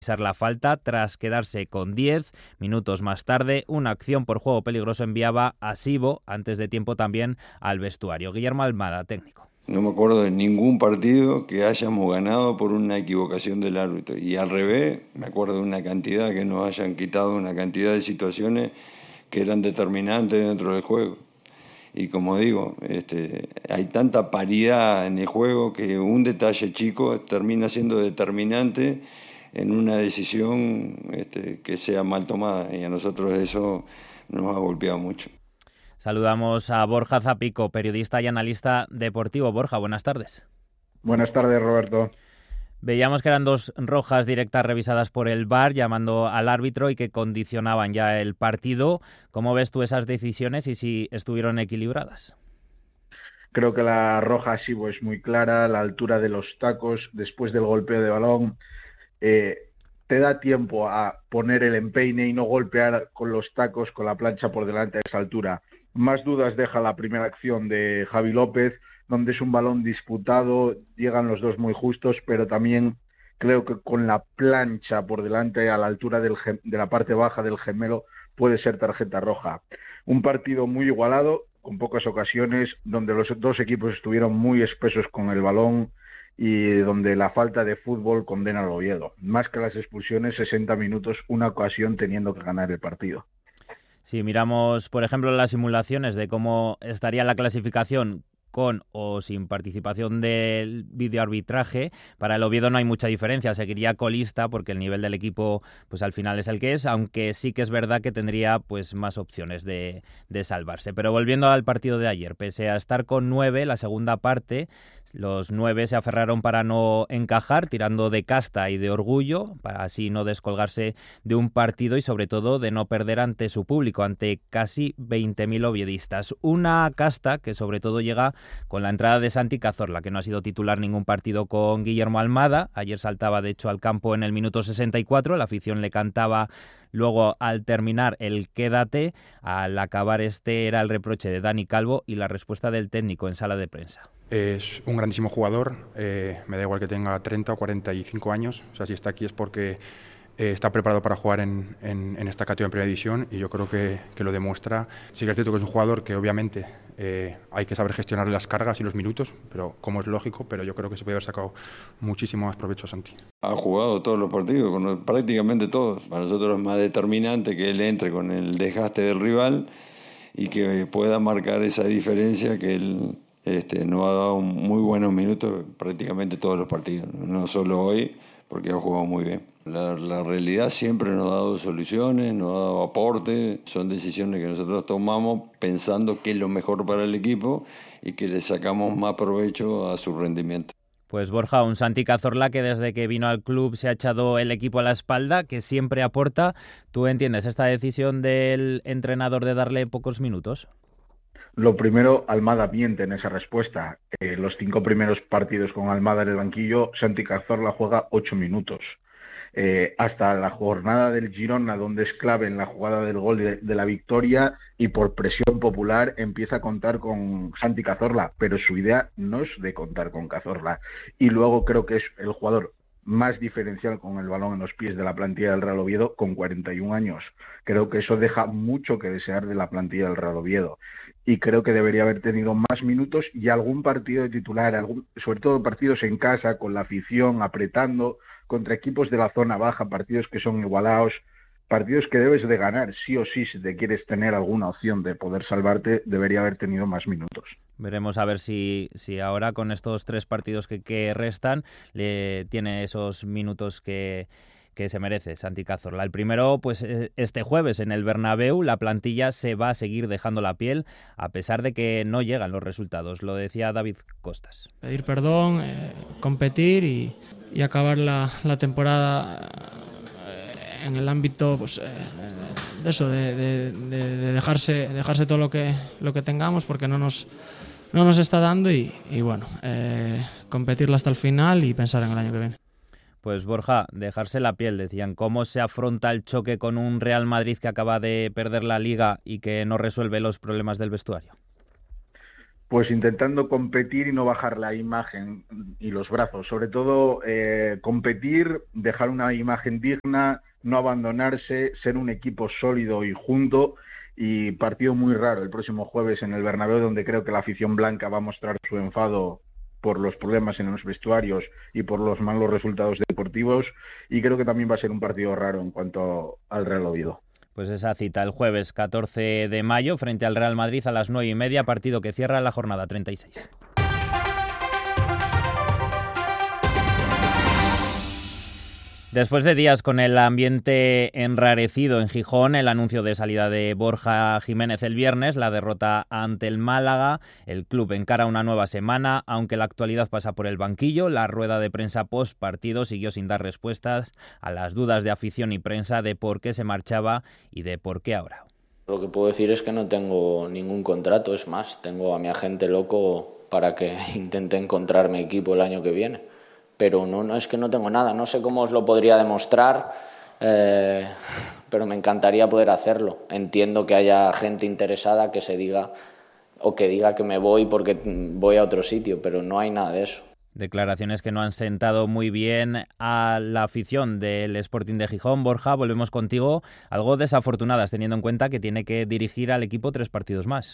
la falta tras quedarse con 10 minutos más tarde. Una acción por juego peligroso enviaba a Sibo antes de tiempo también al vestuario. Guillermo Almada, técnico. No me acuerdo de ningún partido que hayamos ganado por una equivocación del árbitro. Y al revés, me acuerdo de una cantidad que nos hayan quitado, una cantidad de situaciones que eran determinantes dentro del juego. Y como digo, hay tanta paridad en el juego que un detalle chico termina siendo determinante en una decisión que sea mal tomada. Y a nosotros eso nos ha golpeado mucho. Saludamos a Borja Zapico, periodista y analista deportivo. Borja, buenas tardes. Buenas tardes, Roberto. Veíamos que eran 2 rojas directas revisadas por el VAR, llamando al árbitro y que condicionaban ya el partido. ¿Cómo ves tú esas decisiones y si estuvieron equilibradas? Creo que la roja Sibo es muy clara, la altura de los tacos después del golpeo de balón. Te da tiempo a poner el empeine y no golpear con los tacos, con la plancha por delante a esa altura. Más dudas deja la primera acción de Javi López, donde es un balón disputado, llegan los dos muy justos, pero también creo que con la plancha por delante a la altura de la parte baja del gemelo puede ser tarjeta roja. Un partido muy igualado, con pocas ocasiones, donde los dos equipos estuvieron muy espesos con el balón y donde la falta de fútbol condena al Oviedo. Más que las expulsiones, 60 minutos, una ocasión teniendo que ganar el partido. Si miramos, por ejemplo, las simulaciones de cómo estaría la clasificación con o sin participación del videoarbitraje, para el Oviedo no hay mucha diferencia, seguiría colista porque el nivel del equipo pues al final es el que es, aunque sí que es verdad que tendría pues más opciones de salvarse. Pero volviendo al partido de ayer, pese a estar con 9, la segunda parte, los 9 se aferraron para no encajar, tirando de casta y de orgullo, para así no descolgarse de un partido y sobre todo de no perder ante su público, ante casi 20.000 oviedistas. Una casta que sobre todo llega con la entrada de Santi Cazorla, que no ha sido titular ningún partido con Guillermo Almada. Ayer saltaba de hecho al campo en el minuto 64, la afición le cantaba luego al terminar el quédate, al acabar era el reproche de Dani Calvo y la respuesta del técnico en sala de prensa. Es un grandísimo jugador, me da igual que tenga 30 o 45 años, o sea, si está aquí es porque está preparado para jugar en esta categoría en primera división y yo creo que lo demuestra. Sí que es cierto que es un jugador que obviamente hay que saber gestionar las cargas y los minutos, pero como es lógico, pero yo creo que se puede haber sacado muchísimo más provecho a Santi. Ha jugado todos los partidos, prácticamente todos. Para nosotros es más determinante que él entre con el desgaste del rival y que pueda marcar esa diferencia que él nos ha dado muy buenos minutos prácticamente todos los partidos, no solo hoy, porque ha jugado muy bien. La realidad siempre nos ha dado soluciones, nos ha dado aportes, son decisiones que nosotros tomamos pensando que es lo mejor para el equipo y que le sacamos más provecho a su rendimiento. Pues Borja, un Santi Cazorla que desde que vino al club se ha echado el equipo a la espalda, que siempre aporta. ¿Tú entiendes esta decisión del entrenador de darle pocos minutos? Lo primero, Almada miente en esa respuesta. Los 5 primeros partidos con Almada en el banquillo, Santi Cazorla juega 8 minutos. Hasta la jornada del Girona, donde es clave en la jugada del gol de la victoria y por presión popular empieza a contar con Santi Cazorla, pero su idea no es de contar con Cazorla. Y luego creo que es el jugador más diferencial con el balón en los pies de la plantilla del Real Oviedo con 41 años. Creo que eso deja mucho que desear de la plantilla del Real Oviedo. Y creo que debería haber tenido más minutos y algún partido de titular, sobre todo partidos en casa, con la afición, apretando, contra equipos de la zona baja, partidos que son igualados, partidos que debes de ganar, sí o sí, si te quieres tener alguna opción de poder salvarte, debería haber tenido más minutos. Veremos a ver si ahora con estos 3 partidos que restan le tiene esos minutos que se merece Santi Cazorla. El primero, pues este jueves en el Bernabéu, la plantilla se va a seguir dejando la piel a pesar de que no llegan los resultados. Lo decía David Costas. Pedir perdón, competir y acabar la temporada en el ámbito pues, de eso, de dejarse todo lo que tengamos porque no nos está dando y bueno, competirla hasta el final y pensar en el año que viene. Pues Borja, dejarse la piel, decían. ¿Cómo se afronta el choque con un Real Madrid que acaba de perder la Liga y que no resuelve los problemas del vestuario? Pues intentando competir y no bajar la imagen y los brazos. Sobre todo competir, dejar una imagen digna, no abandonarse, ser un equipo sólido y junto. Y partido muy raro el próximo jueves en el Bernabéu, donde creo que la afición blanca va a mostrar su enfado por los problemas en los vestuarios y por los malos resultados deportivos. Y creo que también va a ser un partido raro en cuanto al Real Oviedo. Pues esa cita el jueves 14 de mayo frente al Real Madrid a las 9:30, partido que cierra la jornada 36. Después de días con el ambiente enrarecido en Gijón, el anuncio de salida de Borja Jiménez el viernes, la derrota ante el Málaga, el club encara una nueva semana, aunque la actualidad pasa por el banquillo. La rueda de prensa post partido siguió sin dar respuestas a las dudas de afición y prensa de por qué se marchaba y de por qué ahora. Lo que puedo decir es que no tengo ningún contrato, es más, tengo a mi agente loco para que intente encontrarme equipo el año que viene. Pero no es que no tengo nada, no sé cómo os lo podría demostrar, pero me encantaría poder hacerlo. Entiendo que haya gente interesada que se diga o que diga que me voy porque voy a otro sitio, pero no hay nada de eso. Declaraciones que no han sentado muy bien a la afición del Sporting de Gijón. Borja, volvemos contigo. Algo desafortunadas teniendo en cuenta que tiene que dirigir al equipo 3 partidos más.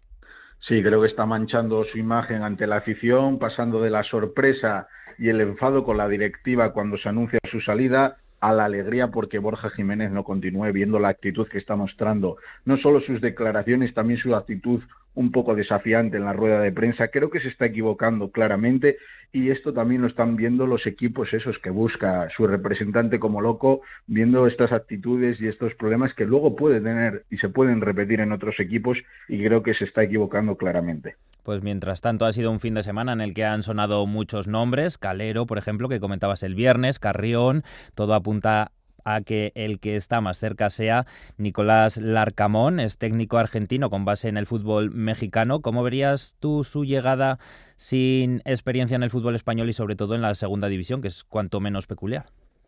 Sí, creo que está manchando su imagen ante la afición, pasando de la sorpresa y el enfado con la directiva cuando se anuncia su salida a la alegría porque Borja Jiménez no continúe, viendo la actitud que está mostrando. No solo sus declaraciones, también su actitud un poco desafiante en la rueda de prensa. Creo que se está equivocando claramente y esto también lo están viendo los equipos esos que busca su representante como loco, viendo estas actitudes y estos problemas que luego puede tener y se pueden repetir en otros equipos, y creo que se está equivocando claramente. Pues mientras tanto ha sido un fin de semana en el que han sonado muchos nombres. Calero, por ejemplo, que comentabas el viernes, Carrión, todo apunta a que el que está más cerca sea Nicolás Larcamón, es técnico argentino con base en el fútbol mexicano. ¿Cómo verías tú su llegada sin experiencia en el fútbol español y sobre todo en la segunda división, que es cuanto menos peculiar?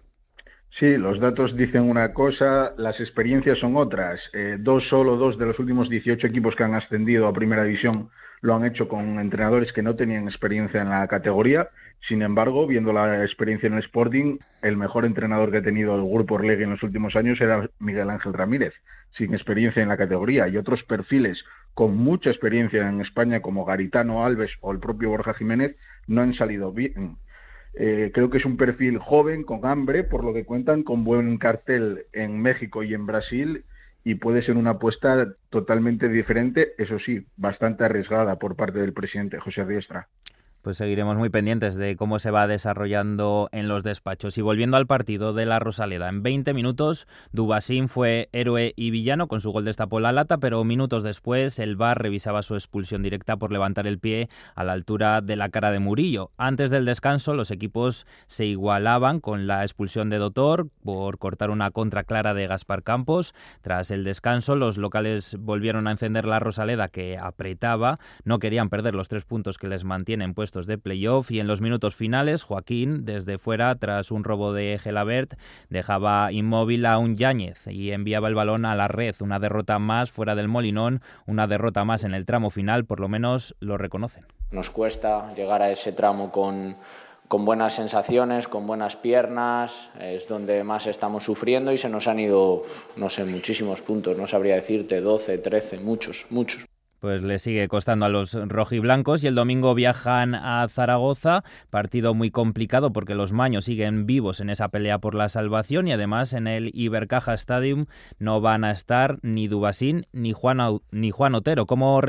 Sí, los datos dicen una cosa, las experiencias son otras. Solo dos de los últimos 18 equipos que han ascendido a Primera División lo han hecho con entrenadores que no tenían experiencia en la categoría. Sin embargo, viendo la experiencia en el Sporting, el mejor entrenador que ha tenido el Grupo Orlegui en los últimos años era Miguel Ángel Ramírez, sin experiencia en la categoría, y otros perfiles con mucha experiencia en España, como Garitano, Alves o el propio Borja Jiménez, no han salido bien. Creo que es un perfil joven, con hambre, por lo que cuentan, con buen cartel en México y en Brasil, y puede ser una apuesta totalmente diferente, eso sí, bastante arriesgada por parte del presidente José Riestra. Pues seguiremos muy pendientes de cómo se va desarrollando en los despachos. Y volviendo al partido de la Rosaleda, en 20 minutos Dubasín fue héroe y villano, con su gol destapó la lata, pero minutos después el VAR revisaba su expulsión directa por levantar el pie a la altura de la cara de Murillo. Antes del descanso los equipos se igualaban con la expulsión de Dotor por cortar una contra clara de Gaspar Campos. Tras el descanso los locales volvieron a encender la Rosaleda, que apretaba, no querían perder los 3 puntos que les mantienen puestos de playoff, y en los minutos finales Joaquín, desde fuera, tras un robo de Gelabert, dejaba inmóvil a un Yáñez y enviaba el balón a la red. Una derrota más fuera del Molinón, una derrota más en el tramo final, por lo menos lo reconocen. Nos cuesta llegar a ese tramo con buenas sensaciones, con buenas piernas, es donde más estamos sufriendo y se nos han ido, no sé, muchísimos puntos, no sabría decirte, 12, 13, muchos. Pues le sigue costando a los rojiblancos, y el domingo viajan a Zaragoza, partido muy complicado porque los maños siguen vivos en esa pelea por la salvación, y además en el Ibercaja Stadium no van a estar ni Dubasín ni Juan Otero. ¿Cómo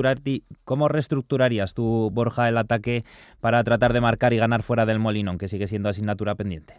reestructurarías tú, Borja, el ataque para tratar de marcar y ganar fuera del Molinón, que sigue siendo asignatura pendiente?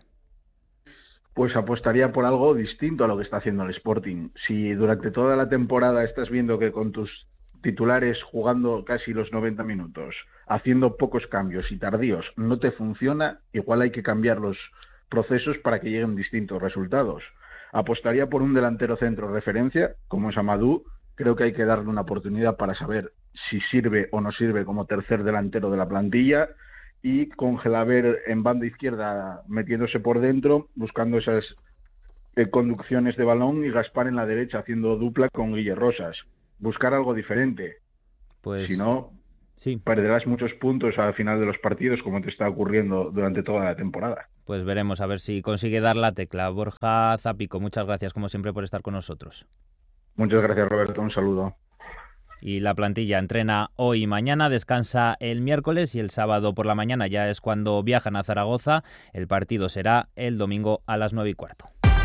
Pues apostaría por algo distinto a lo que está haciendo el Sporting. Si durante toda la temporada estás viendo que con tus titulares jugando casi los 90 minutos, haciendo pocos cambios y tardíos, no te funciona, igual hay que cambiar los procesos para que lleguen distintos resultados. Apostaría por un delantero centro referencia, como es Amadou. Creo que hay que darle una oportunidad para saber si sirve o no sirve como tercer delantero de la plantilla, y con Gelabert en banda izquierda metiéndose por dentro, buscando esas conducciones de balón, y Gaspar en la derecha haciendo dupla con Guille Rosas. Buscar algo diferente. Pues si no, Sí. Perderás muchos puntos al final de los partidos, como te está ocurriendo durante toda la temporada. Pues veremos a ver si consigue dar la tecla. Borja Zapico, muchas gracias como siempre por estar con nosotros. Muchas gracias, Roberto. Un saludo. Y la plantilla entrena hoy y mañana, descansa el miércoles y el sábado por la mañana ya es cuando viajan a Zaragoza. El partido será el domingo a las 9:15.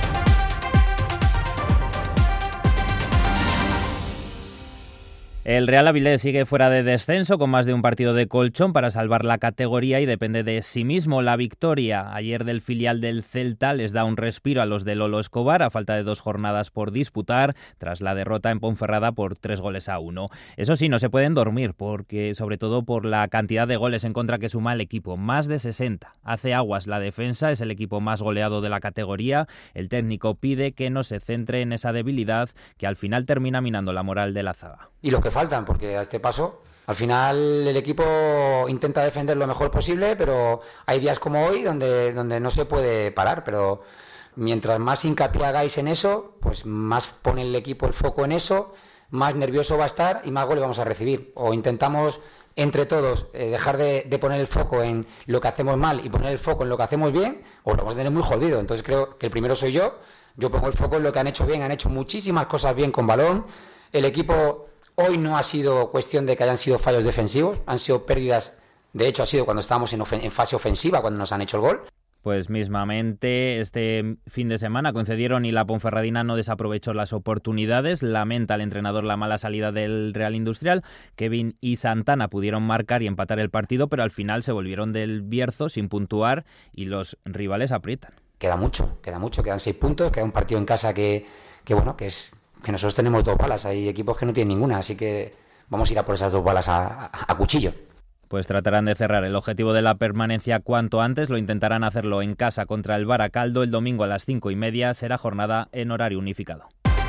El Real Avilés sigue fuera de descenso con más de un partido de colchón para salvar la categoría y depende de sí mismo. La victoria ayer del filial del Celta les da un respiro a los de Lolo Escobar a falta de 2 jornadas por disputar tras la derrota en Ponferrada por 3-1. Eso sí, no se pueden dormir porque sobre todo por la cantidad de goles en contra que suma el equipo, más de 60. Hace aguas la defensa, es el equipo más goleado de la categoría. El técnico pide que no se centre en esa debilidad que al final termina minando la moral de la zaga. Y los que faltan, porque a este paso, al final el equipo intenta defender lo mejor posible, pero hay días como hoy donde no se puede parar, pero mientras más hincapié hagáis en eso, pues más pone el equipo el foco en eso, más nervioso va a estar y más goles vamos a recibir. O intentamos entre todos dejar de poner el foco en lo que hacemos mal y poner el foco en lo que hacemos bien, o lo vamos a tener muy jodido. Entonces creo que el primero soy yo pongo el foco en lo que han hecho bien, han hecho muchísimas cosas bien con balón, el equipo... Hoy no ha sido cuestión de que hayan sido fallos defensivos, han sido pérdidas, de hecho ha sido cuando estábamos en fase ofensiva, cuando nos han hecho el gol. Pues mismamente este fin de semana concedieron y la Ponferradina no desaprovechó las oportunidades. Lamenta el entrenador la mala salida del Real Industrial. Kevin y Santana pudieron marcar y empatar el partido, pero al final se volvieron del Bierzo sin puntuar y los rivales aprietan. Queda mucho, quedan 6 puntos, queda un partido en casa que nosotros tenemos 2 balas, hay equipos que no tienen ninguna, así que vamos a ir a por esas 2 balas a cuchillo. Pues tratarán de cerrar el objetivo de la permanencia cuanto antes, lo intentarán hacerlo en casa contra el Baracaldo el domingo a las 5:30, será jornada en horario unificado.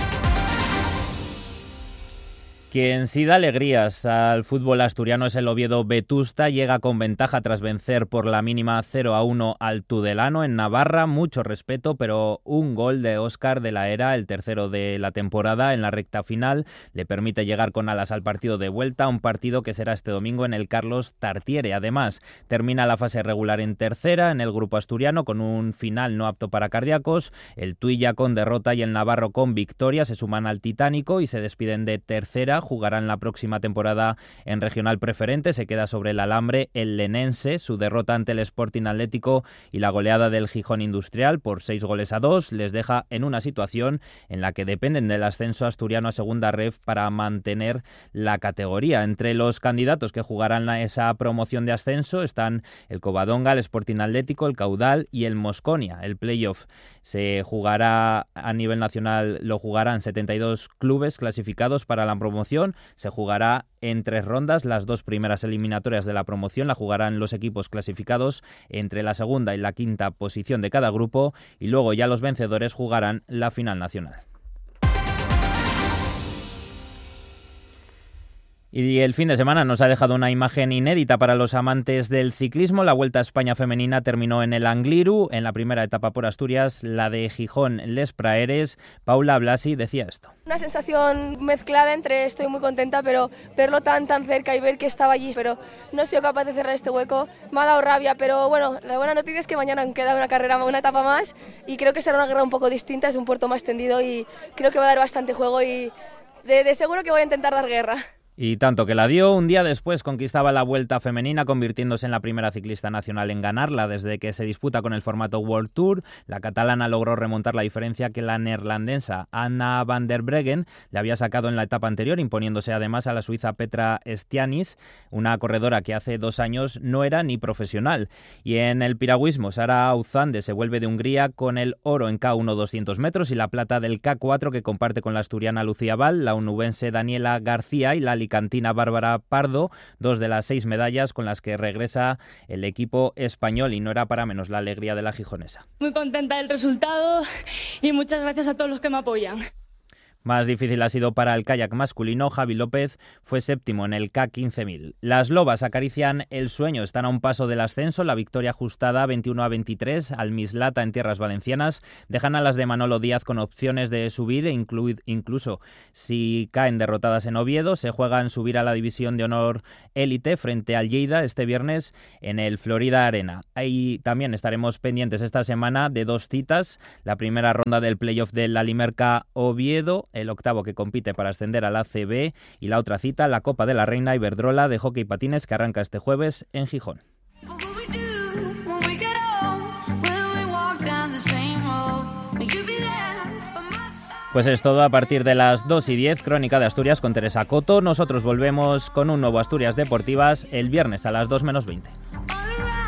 Quien sí da alegrías al fútbol asturiano es el Oviedo Vetusta, llega con ventaja tras vencer por la mínima 0-1 al Tudelano en Navarra, mucho respeto, pero un gol de Óscar de la Era, el tercero de la temporada en la recta final, le permite llegar con alas al partido de vuelta, un partido que será este domingo en el Carlos Tartiere. Además, termina la fase regular en tercera en el grupo asturiano con un final no apto para cardíacos, el Tuilla con derrota y el Navarro con victoria se suman al Titánico y se despiden de tercera. Jugarán la próxima temporada en regional preferente, se queda sobre el alambre el Lenense, su derrota ante el Sporting Atlético y la goleada del Gijón Industrial por 6-2 les deja en una situación en la que dependen del ascenso asturiano a segunda ref para mantener la categoría. Entre los candidatos que jugarán a esa promoción de ascenso están el Covadonga, el Sporting Atlético, el Caudal y el Mosconia. El playoff se jugará a nivel nacional, lo jugarán 72 clubes clasificados para la promoción. Se jugará en 3 rondas. Las 2 primeras eliminatorias de la promoción la jugarán los equipos clasificados entre la segunda y la quinta posición de cada grupo y luego ya los vencedores jugarán la final nacional. Y el fin de semana nos ha dejado una imagen inédita para los amantes del ciclismo. La Vuelta a España femenina terminó en el Angliru. En la primera etapa por Asturias, la de Gijón-Les Praeres. Paula Blasi decía esto. Una sensación mezclada entre estoy muy contenta, pero verlo tan cerca y ver que estaba allí, pero no he sido capaz de cerrar este hueco. Me ha dado rabia, pero bueno, la buena noticia es que mañana queda una etapa más y creo que será una guerra un poco distinta, es un puerto más tendido y creo que va a dar bastante juego y de seguro que voy a intentar dar guerra. Y tanto que la dio, un día después conquistaba la Vuelta femenina, convirtiéndose en la primera ciclista nacional en ganarla desde que se disputa con el formato World Tour. La catalana logró remontar la diferencia que la neerlandesa Anna van der Breggen le había sacado en la etapa anterior, imponiéndose además a la suiza Petra Stianis, una corredora que hace 2 años no era ni profesional. Y en el piragüismo, Sara Auzande se vuelve de Hungría con el oro en K1 200 metros y la plata del K4 que comparte con la asturiana Lucía Val, la onubense Daniela García y la alicantina Bárbara Pardo, 2 de las 6 medallas con las que regresa el equipo español y no era para menos la alegría de la gijonesa. Muy contenta del resultado y muchas gracias a todos los que me apoyan. Más difícil ha sido para el kayak masculino. Javi López fue séptimo en el K15.000. Las lobas acarician el sueño, están a un paso del ascenso. La victoria ajustada 21-23 al Mislata en tierras valencianas dejan a las de Manolo Díaz con opciones de subir e incluso si caen derrotadas en Oviedo, se juegan subir a la división de honor élite frente al Lleida este viernes en el Florida Arena. Ahí también estaremos pendientes esta semana de 2 citas. La primera ronda del playoff del Alimerca Oviedo, el octavo que compite para ascender a la ACB, y la otra cita, la Copa de la Reina Iberdrola de hockey patines, que arranca este jueves en Gijón. Pues es todo a partir de las 2:10, Crónica de Asturias con Teresa Coto. Nosotros volvemos con un nuevo Asturias Deportivas el viernes a las 2:20.